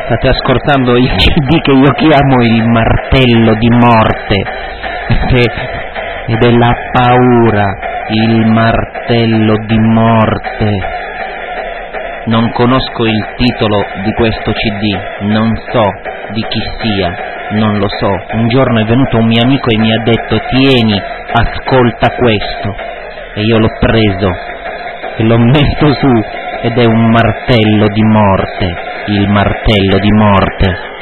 State ascoltando il CD che io chiamo il martello di morte, ed è la paura, il martello di morte. Non conosco il titolo di questo CD, non so di chi sia, non lo so. Un giorno è venuto un mio amico e mi ha detto: tieni, ascolta questo. E io l'ho preso e l'ho messo su, ed è un martello di morte, il martello di morte.